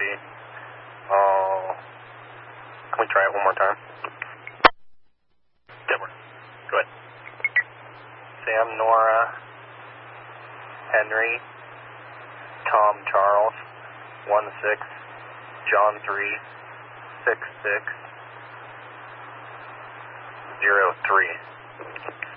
copy. Can we try it one more time? Deborah, go ahead. Sam, Nora, Henry, Tom, Charles, 1-6, John 3, 6-6, 0-3.